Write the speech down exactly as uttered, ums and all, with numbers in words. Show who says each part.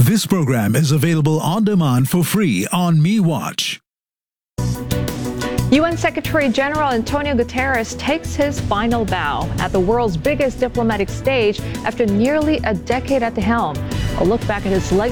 Speaker 1: This program is available on demand for free on MeWatch.
Speaker 2: U N Secretary General Antonio Guterres takes his final bow at the world's biggest diplomatic stage after nearly a decade at the helm. A look back at his legacy.